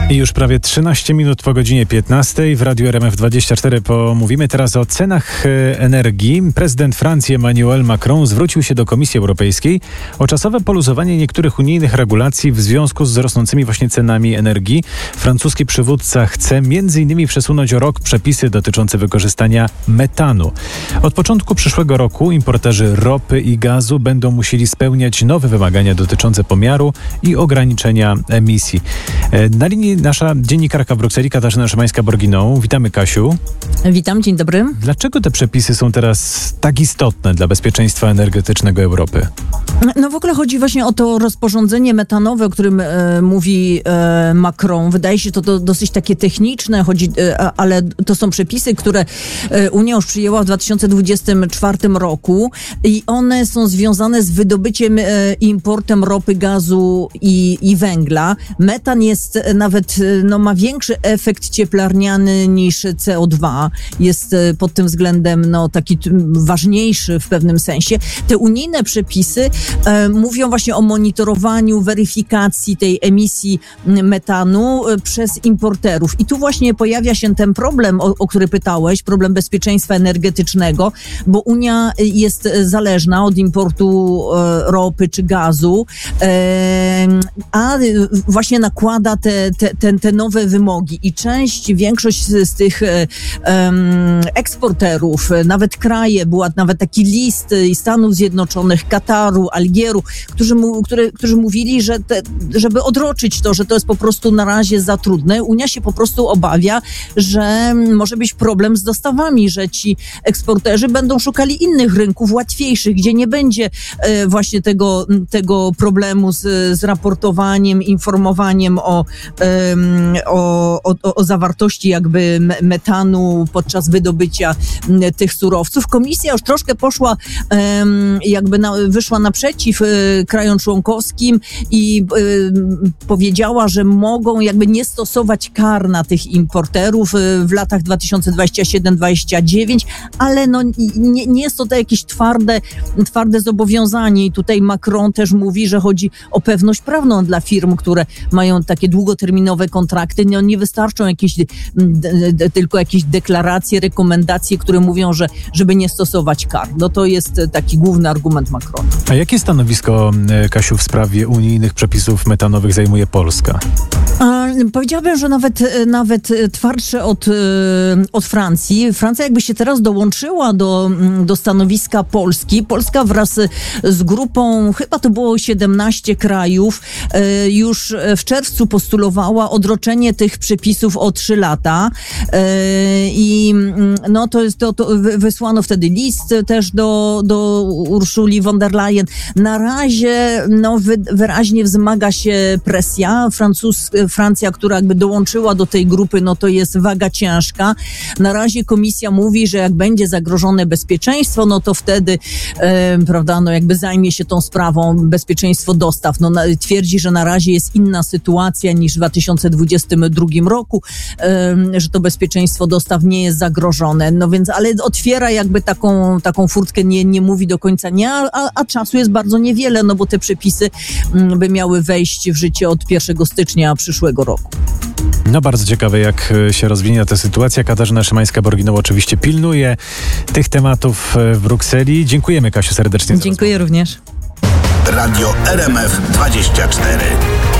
I już prawie 13 minut po godzinie 15 w Radiu RMF24 pomówimy teraz o cenach energii. Prezydent Francji Emmanuel Macron zwrócił się do Komisji Europejskiej o czasowe poluzowanie niektórych unijnych regulacji w związku z rosnącymi właśnie cenami energii. Francuski przywódca chce m.in. przesunąć o rok przepisy dotyczące wykorzystania metanu. Od początku przyszłego roku importerzy ropy i gazu będą musieli spełniać nowe wymagania dotyczące pomiaru i ograniczenia emisji. Na linii nasza dziennikarka w Brukseli Katarzyna Szymańska-Borginą. Witamy, Kasiu. Witam, dzień dobry. Dlaczego te przepisy są teraz tak istotne dla bezpieczeństwa energetycznego Europy? No w ogóle chodzi właśnie o to rozporządzenie metanowe, o którym mówi Macron. Wydaje się to dosyć takie techniczne, ale to są przepisy, które Unia już przyjęła w 2024 roku i one są związane z wydobyciem i importem ropy, gazu i węgla. Metan jest nawet, ma większy efekt cieplarniany niż CO2. Jest pod tym względem taki ważniejszy w pewnym sensie. Te unijne przepisy mówią właśnie o monitorowaniu, weryfikacji tej emisji metanu przez importerów. I tu właśnie pojawia się ten problem, o który pytałeś, problem bezpieczeństwa energetycznego, bo Unia jest zależna od importu ropy czy gazu, a właśnie nakłada te nowe wymogi i większość z tych eksporterów, nawet kraje, była nawet taki list i Stanów Zjednoczonych, Kataru, Algieru, którzy mówili, że żeby odroczyć to, że to jest po prostu na razie za trudne. Unia się po prostu obawia, że może być problem z dostawami, że ci eksporterzy będą szukali innych rynków łatwiejszych, gdzie nie będzie właśnie tego problemu z raportowaniem, informowaniem o zawartości jakby metanu podczas wydobycia tych surowców. Komisja już troszkę poszła, wyszła naprzeciw krajom członkowskim i powiedziała, że mogą jakby nie stosować kar na tych importerów w latach 2027-2029, ale nie jest to jakieś twarde zobowiązanie i tutaj Macron też mówi, że chodzi o pewność prawną dla firm, które mają takie długoterminowe kontrakty. Nie wystarczą tylko jakieś deklaracje, rekomendacje, które mówią, żeby nie stosować kar. To jest taki główny argument Macrona. A jakie stanowisko, Kasiu, w sprawie unijnych przepisów metanowych zajmuje Polska? Powiedziałabym, że nawet twardsze od Francji. Francja jakby się teraz dołączyła do stanowiska Polski. Polska wraz z grupą, chyba to było 17 krajów, już w czerwcu postulowała odroczenie tych przepisów o 3 lata. I to wysłano wtedy list też do Ursuli von der Leyen. Na razie wyraźnie wzmaga się presja. Francja, która jakby dołączyła do tej grupy, to jest waga ciężka. Na razie komisja mówi, że jak będzie zagrożone bezpieczeństwo, to wtedy, jakby zajmie się tą sprawą bezpieczeństwo dostaw. Twierdzi, że na razie jest inna sytuacja niż w 2022 roku, że to bezpieczeństwo dostaw nie jest zagrożone. Więc, ale otwiera jakby taką furtkę, nie mówi do końca nie, a czasu jest bardzo niewiele, bo te przepisy by miały wejść w życie od 1 stycznia przyszłego roku. Bardzo ciekawe, jak się rozwinie ta sytuacja. Katarzyna Szymańska-Borginą oczywiście pilnuje tych tematów w Brukseli. Dziękujemy, Kasiu, serdecznie. Dziękuję również. Radio RMF24.